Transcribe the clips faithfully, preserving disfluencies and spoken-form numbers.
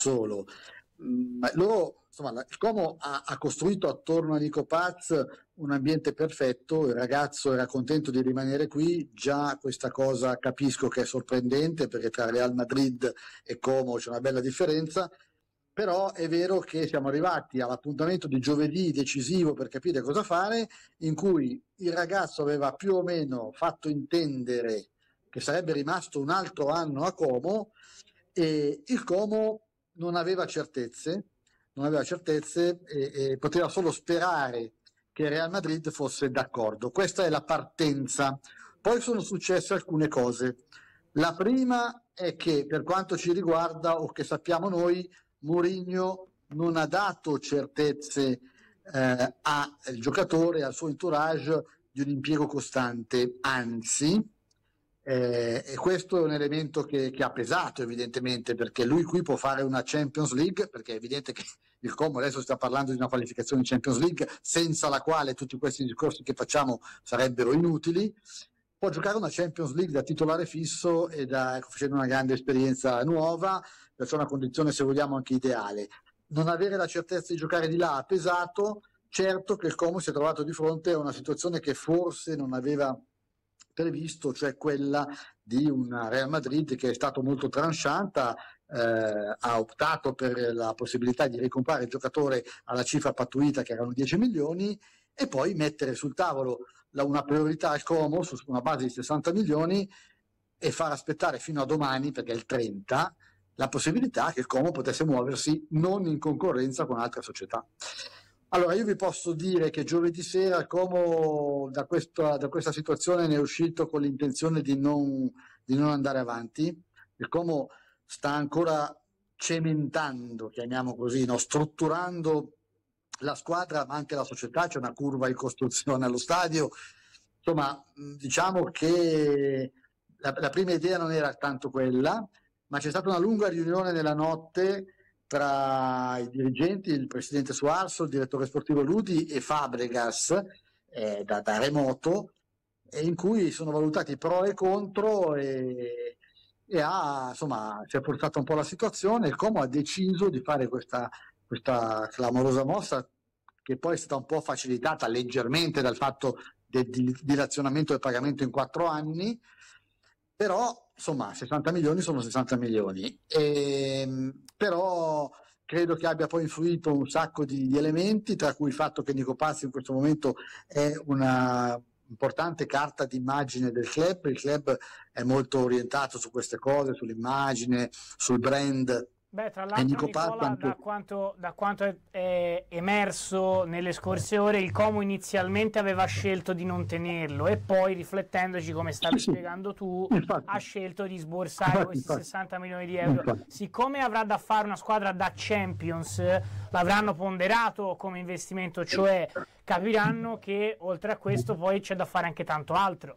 solo. Mm, loro, insomma, il Como ha, ha costruito attorno a Nico Paz un ambiente perfetto, il ragazzo era contento di rimanere qui, già questa cosa capisco che è sorprendente perché tra Real Madrid e Como c'è una bella differenza, però è vero che siamo arrivati all'appuntamento di giovedì decisivo per capire cosa fare, in cui il ragazzo aveva più o meno fatto intendere che sarebbe rimasto un altro anno a Como e il Como non aveva certezze, non aveva certezze e, e poteva solo sperare che il Real Madrid fosse d'accordo. Questa è la partenza. Poi sono successe alcune cose. La prima è che per quanto ci riguarda o che sappiamo noi, Mourinho non ha dato certezze eh, al giocatore, al suo entourage di un impiego costante, anzi eh, e questo è un elemento che, che ha pesato evidentemente, perché lui qui può fare una Champions League, perché è evidente che il Como adesso sta parlando di una qualificazione in Champions League senza la quale tutti questi discorsi che facciamo sarebbero inutili. Può giocare una Champions League da titolare fisso e da, ecco, facendo una grande esperienza nuova, perciò una condizione se vogliamo anche ideale. Non avere la certezza di giocare di là ha pesato. Certo che il Como si è trovato di fronte a una situazione che forse non aveva previsto, cioè quella di un Real Madrid che è stato molto tranchant, eh, ha optato per la possibilità di ricomprare il giocatore alla cifra pattuita che erano dieci milioni e poi mettere sul tavolo la, una priorità al Como su una base di sessanta milioni e far aspettare fino a domani, perché è il trenta, la possibilità che il Como potesse muoversi non in concorrenza con altre società. Allora io vi posso dire che giovedì sera il Como da questa, da questa situazione ne è uscito con l'intenzione di non, di non andare avanti. Il Como sta ancora cementando, chiamiamo così, no? strutturando la squadra ma anche la società, c'è una curva in costruzione allo stadio. Insomma, diciamo che la, la prima idea non era tanto quella, ma c'è stata una lunga riunione nella notte tra i dirigenti, il presidente Suarso, il direttore sportivo Ludi e Fabregas eh, da, da remoto, e in cui sono valutati pro e contro e, e ha, insomma, si è forzata un po' la situazione. Il Como ha deciso di fare questa, questa clamorosa mossa che poi è stata un po' facilitata leggermente dal fatto del dilazionamento del pagamento in quattro anni, però insomma sessanta milioni sono sessanta milioni, e, però credo che abbia poi influito un sacco di, di elementi, tra cui il fatto che Nico Paz in questo momento è una importante carta d'immagine del club. Il club è molto orientato su queste cose, sull'immagine, sul brand. Beh, tra l'altro Nicola, quanto... da quanto, da quanto è, è emerso nelle scorse ore, il Como inizialmente aveva scelto di non tenerlo e poi, riflettendoci, come stavi sì, spiegando tu, infatti, ha scelto di sborsare infatti, questi infatti, sessanta milioni di euro. Infatti. Siccome avrà da fare una squadra da Champions, l'avranno ponderato come investimento, cioè capiranno che oltre a questo poi c'è da fare anche tanto altro.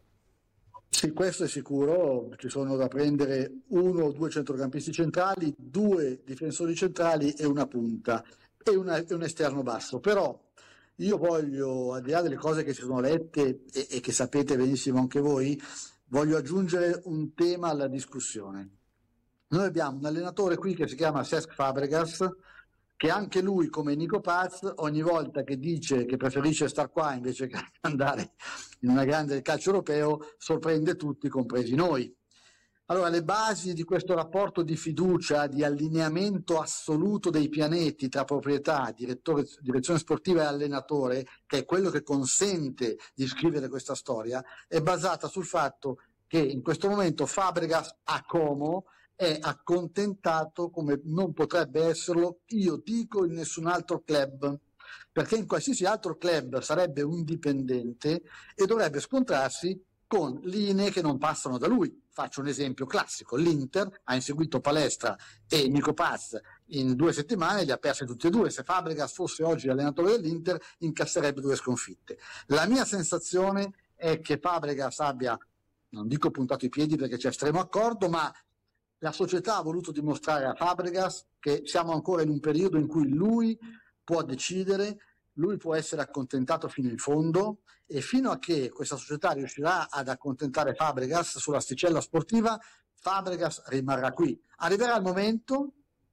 Sì, questo è sicuro, ci sono da prendere uno o due centrocampisti centrali, due difensori centrali e una punta e, una, e un esterno basso, però io voglio, al di là delle cose che si sono lette e, e che sapete benissimo anche voi, voglio aggiungere un tema alla discussione. Noi abbiamo un allenatore qui che si chiama Cesc Fabregas, che anche lui, come Nico Paz, ogni volta che dice che preferisce star qua invece che andare in una grande del calcio europeo, sorprende tutti, compresi noi. Allora, le basi di questo rapporto di fiducia, di allineamento assoluto dei pianeti tra proprietà, direttore, direzione sportiva e allenatore, che è quello che consente di scrivere questa storia, è basata sul fatto che in questo momento Fabregas a Como è accontentato come non potrebbe esserlo, io dico, in nessun altro club, perché in qualsiasi altro club sarebbe un dipendente e dovrebbe scontrarsi con linee che non passano da lui. Faccio un esempio classico: l'Inter ha inseguito Palestra e Nico Paz in due settimane e li ha persi tutti e due. Se Fabregas fosse oggi allenatore dell'Inter incasserebbe due sconfitte. La mia sensazione è che Fabregas abbia, non dico puntato i piedi perché c'è estremo accordo, ma la società ha voluto dimostrare a Fabregas che siamo ancora in un periodo in cui lui può decidere, lui può essere accontentato fino in fondo, e fino a che questa società riuscirà ad accontentare Fabregas sull'asticella sportiva, Fabregas rimarrà qui. Arriverà il momento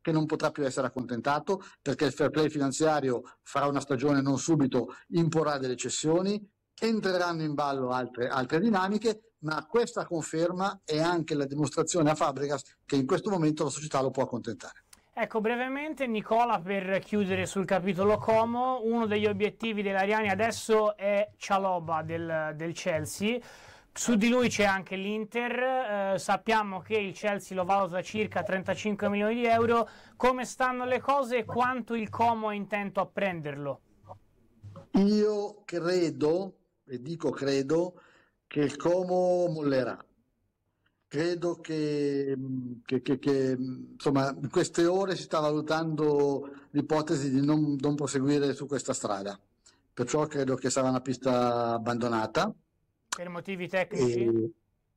che non potrà più essere accontentato, perché il fair play finanziario farà una stagione non subito, imporrà delle cessioni, entreranno in ballo altre, altre dinamiche, ma questa conferma è anche la dimostrazione a Fabregas che in questo momento la società lo può accontentare. Ecco, brevemente Nicola, per chiudere sul capitolo Como, uno degli obiettivi dell'Ariani adesso è Chalobah del, del Chelsea. Su di lui c'è anche l'Inter, eh, sappiamo che il Chelsea lo valuta circa trentacinque milioni di euro. Come stanno le cose e quanto il Como è intento a prenderlo? Io credo, e dico credo, che il Como mollerà. Credo che, che, che, che insomma, in queste ore si sta valutando l'ipotesi di non, non proseguire su questa strada, perciò credo che sarà una pista abbandonata. Per motivi tecnici? E...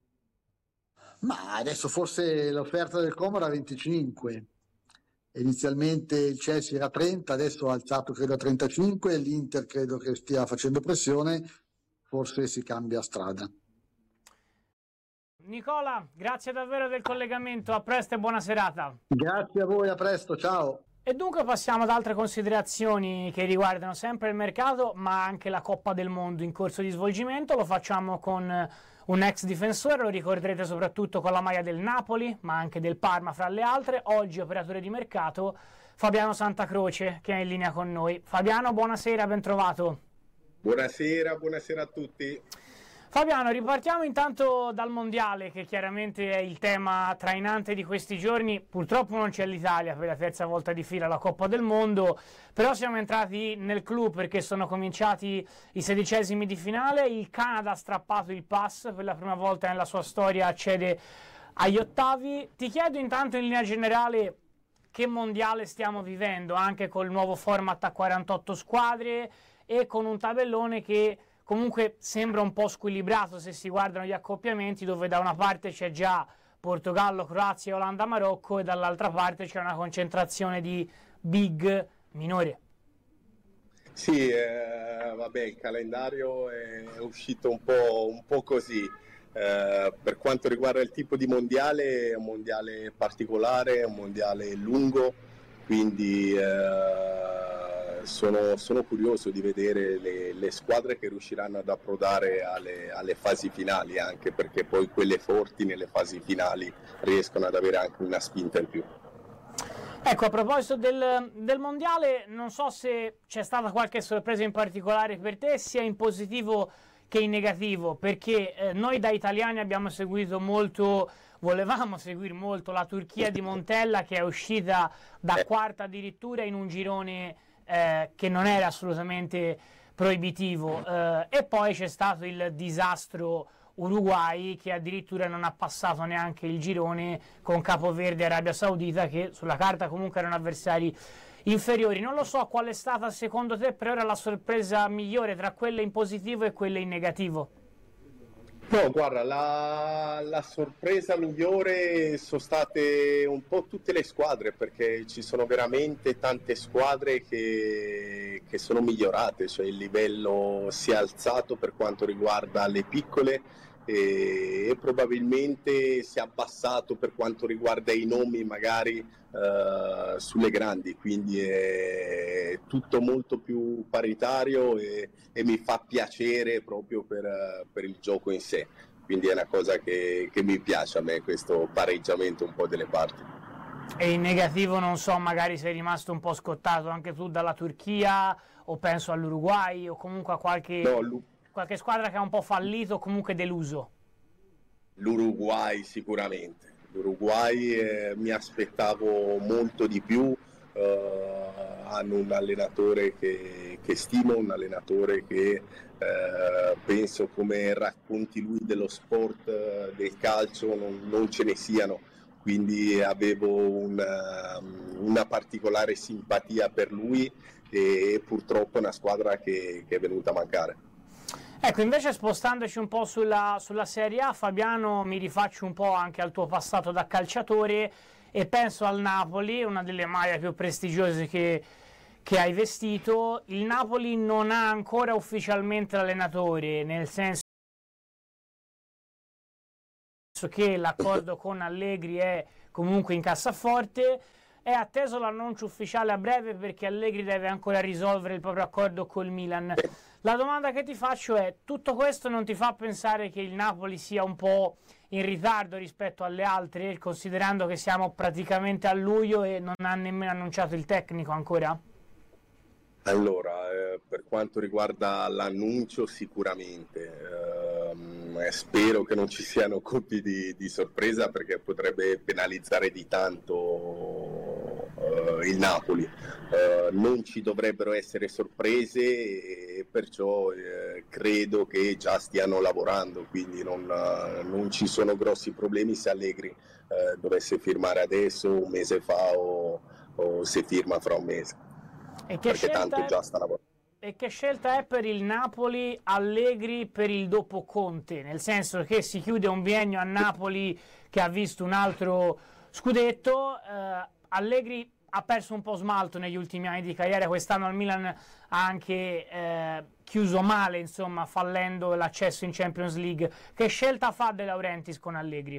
Ma adesso forse l'offerta del Como era venticinque, inizialmente il Chelsea era trenta, adesso ha alzato credo a trentacinque, l'Inter credo che stia facendo pressione, forse si cambia strada. Nicola, grazie davvero del collegamento, a presto e buona serata. Grazie a voi, a presto, ciao. E dunque passiamo ad altre considerazioni che riguardano sempre il mercato, ma anche la Coppa del Mondo in corso di svolgimento. Lo facciamo con un ex difensore, lo ricorderete soprattutto con la maglia del Napoli, ma anche del Parma fra le altre. Oggi operatore di mercato, Fabiano Santacroce, che è in linea con noi. Fabiano, buonasera, ben trovato. Buonasera, buonasera a tutti. Fabiano, ripartiamo intanto dal mondiale, che chiaramente è il tema trainante di questi giorni. Purtroppo non c'è l'Italia per la terza volta di fila alla Coppa del Mondo, però siamo entrati nel clou perché sono cominciati i sedicesimi di finale. Il Canada ha strappato il pass, per la prima volta nella sua storia accede agli ottavi. Ti chiedo intanto in linea generale che mondiale stiamo vivendo, anche col nuovo format a quarantotto squadre e con un tabellone che comunque sembra un po' squilibrato se si guardano gli accoppiamenti, dove da una parte c'è già Portogallo, Croazia, Olanda, Marocco, e dall'altra parte c'è una concentrazione di big minore. Sì, eh, vabbè, il calendario è uscito un po', un po' così. Eh, per quanto riguarda il tipo di mondiale, è un mondiale particolare, è un mondiale lungo, quindi eh, Sono, sono curioso di vedere le, le squadre che riusciranno ad approdare alle, alle fasi finali, anche perché poi quelle forti nelle fasi finali riescono ad avere anche una spinta in più. Ecco, a proposito del, del mondiale, non so se c'è stata qualche sorpresa in particolare per te, sia in positivo che in negativo, perché eh, noi da italiani abbiamo seguito molto, volevamo seguire molto la Turchia di Montella, che è uscita da quarta addirittura in un girone Eh, che non era assolutamente proibitivo, eh, e poi c'è stato il disastro Uruguay, che addirittura non ha passato neanche il girone con Capoverde e Arabia Saudita, che sulla carta comunque erano avversari inferiori. Non lo so qual è stata secondo te per ora la sorpresa migliore tra quelle in positivo e quelle in negativo. No, guarda, la, la sorpresa migliore sono state un po' tutte le squadre, perché ci sono veramente tante squadre che, che sono migliorate, cioè il livello si è alzato per quanto riguarda le piccole e, e probabilmente si è abbassato per quanto riguarda i nomi magari eh, sulle grandi, quindi è tutto molto più paritario e, e mi fa piacere proprio per, per il gioco in sé, quindi è una cosa che, che mi piace a me, questo pareggiamento un po' delle parti. E in negativo non so, magari sei rimasto un po' scottato anche tu dalla Turchia, o penso all'Uruguay, o comunque a qualche, no, qualche squadra che ha un po' fallito o comunque deluso. L'Uruguay sicuramente, l'Uruguay eh, mi aspettavo molto di più, eh, hanno un allenatore che, che stimo, un allenatore che eh, penso, come racconti lui dello sport, eh, del calcio, non, non ce ne siano, quindi avevo una, una particolare simpatia per lui e purtroppo è una squadra che, che è venuta a mancare. Ecco, invece spostandoci un po' sulla, sulla Serie A, Fabiano, mi rifaccio un po' anche al tuo passato da calciatore e penso al Napoli, una delle maglie più prestigiose che, che hai vestito. Il Napoli non ha ancora ufficialmente l'allenatore, nel senso che l'accordo con Allegri è comunque in cassaforte. è atteso l'annuncio ufficiale a breve perché Allegri deve ancora risolvere il proprio accordo col Milan. La domanda che ti faccio è: tutto questo non ti fa pensare che il Napoli sia un po' in ritardo rispetto alle altre, considerando che siamo praticamente a luglio e non ha nemmeno annunciato il tecnico ancora? Allora, eh, per quanto riguarda l'annuncio, sicuramente. Eh, spero che non ci siano colpi di, di sorpresa, perché potrebbe penalizzare di tanto eh, il Napoli. Eh, non ci dovrebbero essere sorprese e perciò eh, credo che già stiano lavorando, quindi non, non ci sono grossi problemi se Allegri eh, dovesse firmare adesso, un mese fa o, o se firma fra un mese. E che, perché tanto è, già sta lavorando. E che scelta è per il Napoli Allegri per il dopo Conte? Nel senso che si chiude un biennio a Napoli che ha visto un altro scudetto. eh, Allegri ha perso un po' smalto negli ultimi anni di carriera, quest'anno al Milan ha anche eh, chiuso male, insomma, fallendo l'accesso in Champions League. Che scelta fa De Laurentiis con Allegri?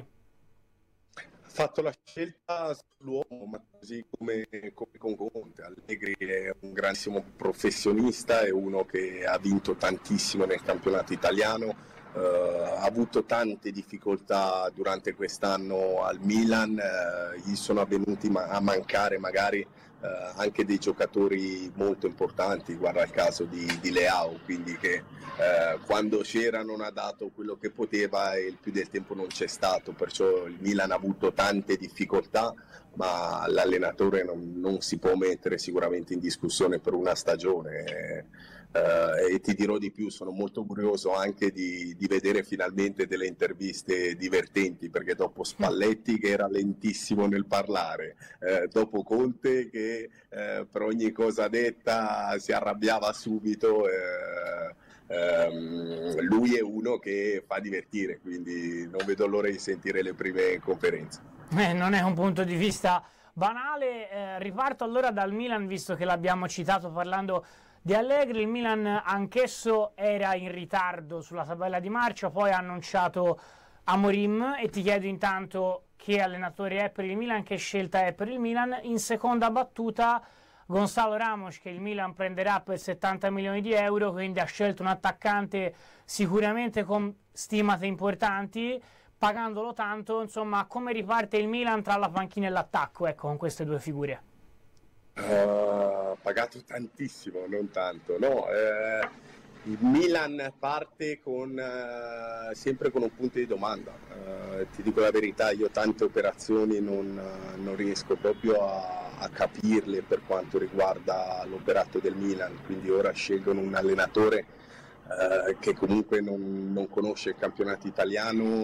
Fatto la scelta sull'uomo, ma così come, come con Conte. Allegri è un grandissimo professionista, è uno che ha vinto tantissimo nel campionato italiano, eh, ha avuto tante difficoltà durante quest'anno al Milan, eh, gli sono avvenuti ma- a mancare magari eh, anche dei giocatori molto importanti, guarda il caso di, di Leao, quindi che eh, quando c'era non ha dato quello che poteva e il più del tempo non c'è stato, perciò il Milan ha avuto tante difficoltà, ma l'allenatore non, non si può mettere sicuramente in discussione per una stagione. Uh, e ti dirò di più, sono molto curioso anche di, di vedere finalmente delle interviste divertenti, perché dopo Spalletti che era lentissimo nel parlare, uh, dopo Conte che uh, per ogni cosa detta si arrabbiava subito, uh, um, lui è uno che fa divertire, quindi non vedo l'ora di sentire le prime conferenze. Eh, non è un punto di vista banale. Eh, riparto allora dal Milan, visto che l'abbiamo citato parlando di Allegri. Il Milan anch'esso era in ritardo sulla tabella di marcia, poi ha annunciato Amorim, e ti chiedo intanto che allenatore è per il Milan, che scelta è per il Milan. In seconda battuta Gonzalo Ramos, che il Milan prenderà per settanta milioni di euro, quindi ha scelto un attaccante sicuramente con stimate importanti, pagandolo tanto. Insomma, come riparte il Milan tra la panchina e l'attacco, ecco, con queste due figure? Uh, pagato tantissimo, non tanto, no, eh, il Milan parte con, uh, sempre con un punto di domanda, uh, ti dico la verità, io tante operazioni non, uh, non riesco proprio a, a capirle per quanto riguarda l'operato del Milan, quindi ora scelgono un allenatore uh, che comunque non, non conosce il campionato italiano,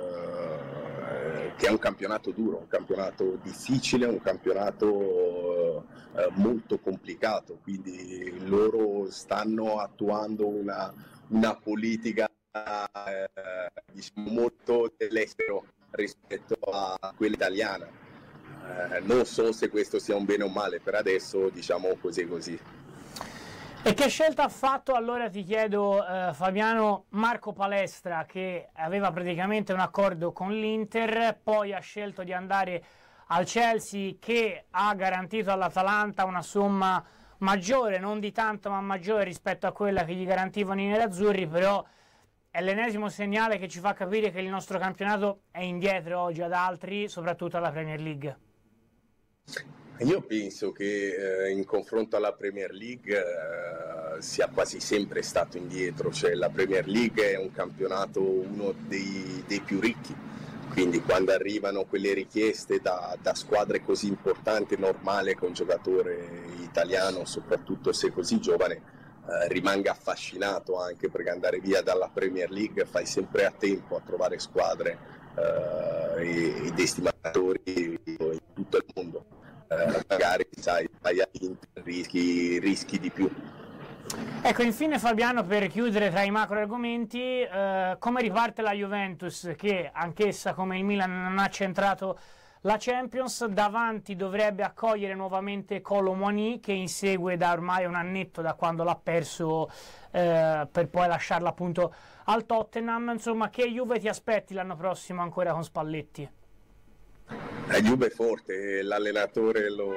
uh, che è un campionato duro, un campionato difficile, un campionato eh, molto complicato, quindi loro stanno attuando una, una politica eh, diciamo molto dell'estero rispetto a quella italiana. Eh, non so se questo sia un bene o male, per adesso diciamo così così. E che scelta ha fatto allora, ti chiedo eh, Fabiano, Marco Palestra, che aveva praticamente un accordo con l'Inter, poi ha scelto di andare al Chelsea, che ha garantito all'Atalanta una somma maggiore, non di tanto ma maggiore rispetto a quella che gli garantivano i nerazzurri, però è l'ennesimo segnale che ci fa capire che il nostro campionato è indietro oggi ad altri, soprattutto alla Premier League. Io penso che eh, in confronto alla Premier League eh, sia quasi sempre stato indietro, cioè la Premier League è un campionato uno dei, dei più ricchi, quindi quando arrivano quelle richieste da, da squadre così importanti è normale che un giocatore italiano, soprattutto se così giovane, eh, rimanga affascinato, anche perché andare via dalla Premier League fai sempre a tempo a trovare squadre eh, e, e destinatori in tutto il mondo. Eh, magari sai, vai a Inter, rischi, rischi di più. Ecco, infine Fabiano, per chiudere tra i macro argomenti, eh, come riparte la Juventus, che anch'essa come il Milan non ha centrato la Champions? Davanti dovrebbe accogliere nuovamente Kolo Muani, che insegue da ormai un annetto, da quando l'ha perso eh, per poi lasciarla appunto al Tottenham. Insomma, che Juve ti aspetti l'anno prossimo ancora con Spalletti? La Juve è forte, l'allenatore lo,